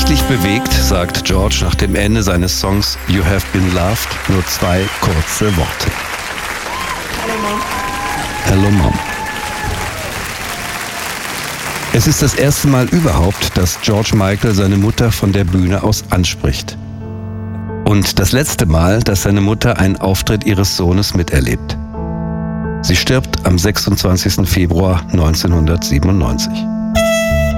Sichtlich bewegt sagt George nach dem Ende seines Songs You Have Been Loved nur 2 kurze Worte. Hello, Mom. Hello, Mom. Es ist das erste Mal überhaupt, dass George Michael seine Mutter von der Bühne aus anspricht. Und das letzte Mal, dass seine Mutter einen Auftritt ihres Sohnes miterlebt. Sie stirbt am 26. Februar 1997.